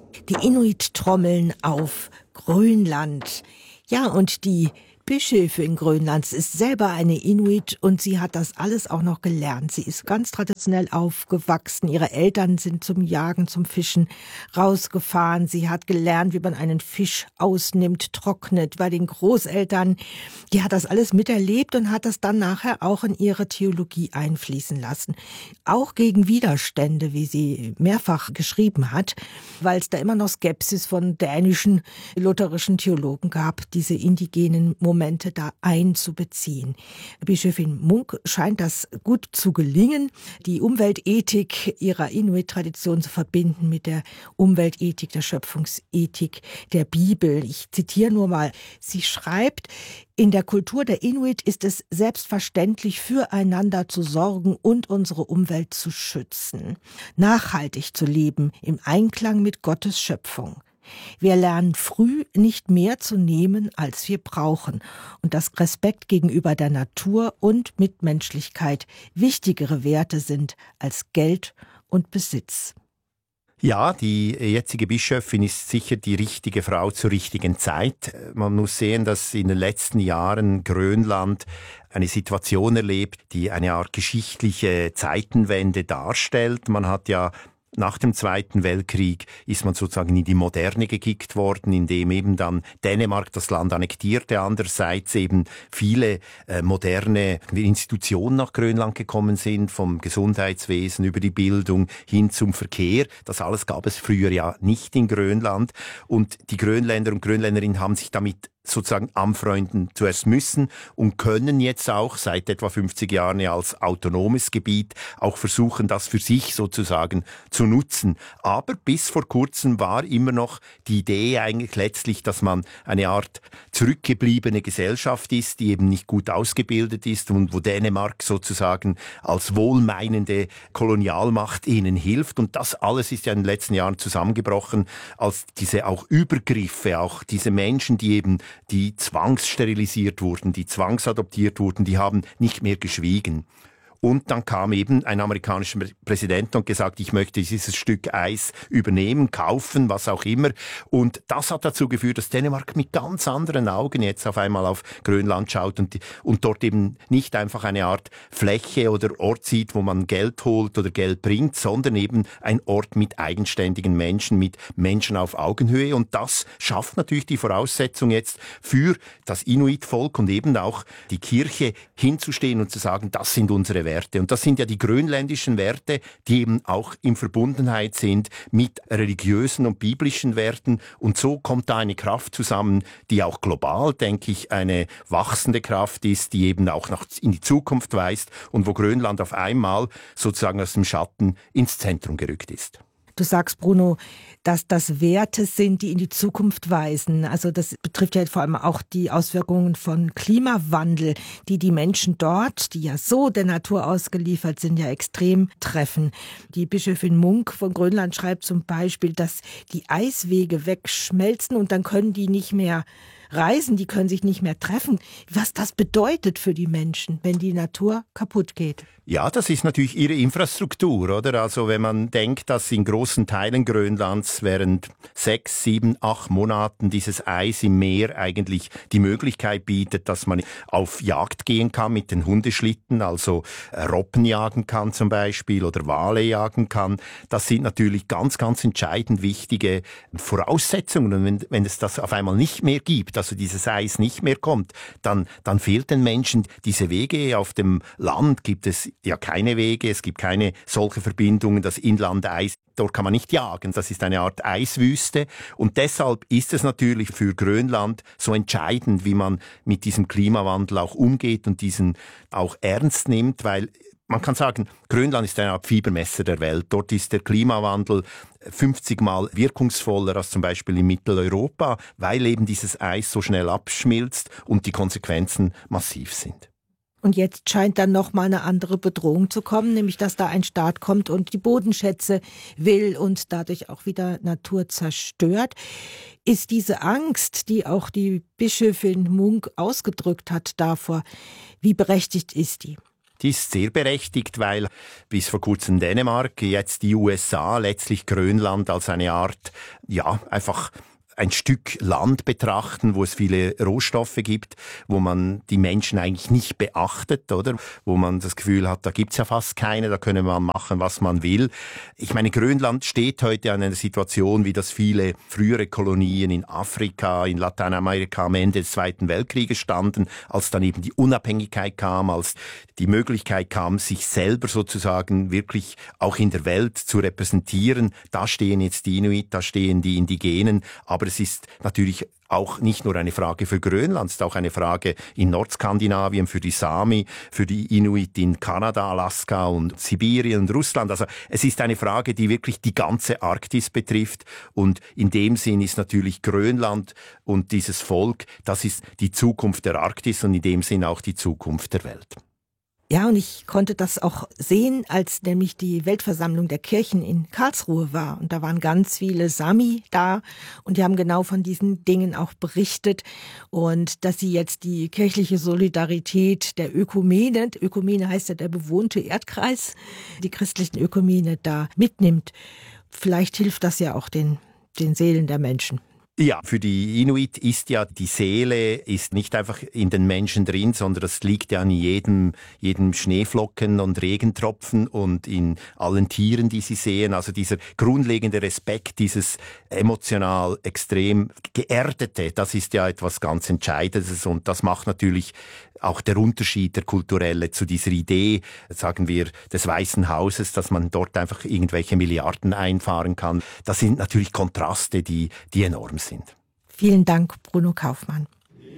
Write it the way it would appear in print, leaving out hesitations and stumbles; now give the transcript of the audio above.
Die Inuit trommeln auf Grönland. Ja, und die Bischöfin Grönlands ist selber eine Inuit und sie hat das alles auch noch gelernt. Sie ist ganz traditionell aufgewachsen. Ihre Eltern sind zum Jagen, zum Fischen rausgefahren. Sie hat gelernt, wie man einen Fisch ausnimmt, trocknet. Bei den Großeltern, die hat das alles miterlebt und hat das dann nachher auch in ihre Theologie einfließen lassen. Auch gegen Widerstände, wie sie mehrfach geschrieben hat, weil es da immer noch Skepsis von dänischen lutherischen Theologen gab, diese indigenen Momente da einzubeziehen. Bischöfin Munk scheint das gut zu gelingen, die Umweltethik ihrer Inuit-Tradition zu verbinden mit der Umweltethik, der Schöpfungsethik der Bibel. Ich zitiere nur mal. Sie schreibt: In der Kultur der Inuit ist es selbstverständlich, füreinander zu sorgen und unsere Umwelt zu schützen, nachhaltig zu leben im Einklang mit Gottes Schöpfung. Wir lernen früh, nicht mehr zu nehmen, als wir brauchen, und dass Respekt gegenüber der Natur und Mitmenschlichkeit wichtigere Werte sind als Geld und Besitz. Ja, die jetzige Bischöfin ist sicher die richtige Frau zur richtigen Zeit. Man muss sehen, dass in den letzten Jahren Grönland eine Situation erlebt, die eine Art geschichtliche Zeitenwende darstellt. Man hat ja nach dem Zweiten Weltkrieg ist man sozusagen in die Moderne gekickt worden, indem eben dann Dänemark das Land annektierte, andererseits eben viele moderne Institutionen nach Grönland gekommen sind, vom Gesundheitswesen über die Bildung hin zum Verkehr. Das alles gab es früher ja nicht in Grönland, und die Grönländer und Grönländerinnen haben sich damit sozusagen anfreunden zuerst müssen und können jetzt auch seit etwa 50 Jahren als autonomes Gebiet auch versuchen, das für sich sozusagen zu nutzen. Aber bis vor kurzem war immer noch die Idee eigentlich letztlich, dass man eine Art zurückgebliebene Gesellschaft ist, die eben nicht gut ausgebildet ist und wo Dänemark sozusagen als wohlmeinende Kolonialmacht ihnen hilft. Und das alles ist ja in den letzten Jahren zusammengebrochen, als diese auch Übergriffe, auch diese Menschen, die zwangssterilisiert wurden, die zwangsadoptiert wurden, die haben nicht mehr geschwiegen. Und dann kam eben ein amerikanischer Präsident und gesagt, ich möchte dieses Stück Eis übernehmen, kaufen, was auch immer. Und das hat dazu geführt, dass Dänemark mit ganz anderen Augen jetzt auf einmal auf Grönland schaut und dort eben nicht einfach eine Art Fläche oder Ort sieht, wo man Geld holt oder Geld bringt, sondern eben ein Ort mit eigenständigen Menschen, mit Menschen auf Augenhöhe. Und das schafft natürlich die Voraussetzung jetzt für das Inuit-Volk und eben auch die Kirche hinzustehen und zu sagen, das sind unsere Werte. Und das sind ja die grönländischen Werte, die eben auch in Verbundenheit sind mit religiösen und biblischen Werten. Und so kommt da eine Kraft zusammen, die auch global, denke ich, eine wachsende Kraft ist, die eben auch in die Zukunft weist und wo Grönland auf einmal sozusagen aus dem Schatten ins Zentrum gerückt ist. Du sagst, Bruno, dass das Werte sind, die in die Zukunft weisen. Also das betrifft ja vor allem auch die Auswirkungen von Klimawandel, die die Menschen dort, die ja so der Natur ausgeliefert sind, ja extrem treffen. Die Bischöfin Munk von Grönland schreibt zum Beispiel, dass die Eiswege wegschmelzen und dann können die nicht mehr reisen, die können sich nicht mehr treffen. Was das bedeutet für die Menschen, wenn die Natur kaputt geht. Ja, das ist natürlich ihre Infrastruktur, oder? Also wenn man denkt, dass in großen Teilen Grönlands während 6, 7, 8 Monaten dieses Eis im Meer eigentlich die Möglichkeit bietet, dass man auf Jagd gehen kann mit den Hundeschlitten, also Robben jagen kann zum Beispiel oder Wale jagen kann. Das sind natürlich ganz, ganz entscheidend wichtige Voraussetzungen. Und wenn es das auf einmal nicht mehr gibt, also dieses Eis nicht mehr kommt, dann fehlt den Menschen diese Wege. Auf dem Land gibt es ja keine Wege, es gibt keine solche Verbindungen, das Inlandeis, dort kann man nicht jagen, das ist eine Art Eiswüste und deshalb ist es natürlich für Grönland so entscheidend, wie man mit diesem Klimawandel auch umgeht und diesen auch ernst nimmt, weil man kann sagen, Grönland ist eine Art Fiebermesser der Welt. Dort ist der Klimawandel 50 Mal wirkungsvoller als zum Beispiel in Mitteleuropa, weil eben dieses Eis so schnell abschmilzt und die Konsequenzen massiv sind. Und jetzt scheint dann noch mal eine andere Bedrohung zu kommen, nämlich dass da ein Staat kommt und die Bodenschätze will und dadurch auch wieder Natur zerstört. Ist diese Angst, die auch die Bischöfin Munk ausgedrückt hat davor, wie berechtigt ist die? Die ist sehr berechtigt, weil bis vor kurzem Dänemark, jetzt die USA, letztlich Grönland als eine Art, einfach ein Stück Land betrachten, wo es viele Rohstoffe gibt, wo man die Menschen eigentlich nicht beachtet, oder? Wo man das Gefühl hat, da gibt's ja fast keine, da können wir machen, was man will. Ich meine, Grönland steht heute an einer Situation, wie das viele frühere Kolonien in Afrika, in Lateinamerika am Ende des Zweiten Weltkrieges standen, als dann eben die Unabhängigkeit kam, als die Möglichkeit kam, sich selber sozusagen wirklich auch in der Welt zu repräsentieren. Da stehen jetzt die Inuit, da stehen die Indigenen, aber es ist natürlich auch nicht nur eine Frage für Grönland, es ist auch eine Frage in Nordskandinavien für die Sami, für die Inuit in Kanada, Alaska und Sibirien und Russland. Also es ist eine Frage, die wirklich die ganze Arktis betrifft und in dem Sinn ist natürlich Grönland und dieses Volk, das ist die Zukunft der Arktis und in dem Sinn auch die Zukunft der Welt. Ja, und ich konnte das auch sehen, als nämlich die Weltversammlung der Kirchen in Karlsruhe war. Und da waren ganz viele Sami da und die haben genau von diesen Dingen auch berichtet. Und dass sie jetzt die kirchliche Solidarität der Ökumene heißt ja der bewohnte Erdkreis, die christlichen Ökumene da mitnimmt. Vielleicht hilft das ja auch den Seelen der Menschen. Ja, für die Inuit ist ja die Seele ist nicht einfach in den Menschen drin, sondern das liegt ja an jedem Schneeflocken und Regentropfen und in allen Tieren, die sie sehen. Also dieser grundlegende Respekt, dieses emotional extrem geerdete, das ist ja etwas ganz Entscheidendes und das macht natürlich auch der Unterschied, der kulturelle, zu dieser Idee, sagen wir, des Weißen Hauses, dass man dort einfach irgendwelche Milliarden einfahren kann. Das sind natürlich Kontraste, die enorm sind. Vielen Dank, Bruno Kaufmann.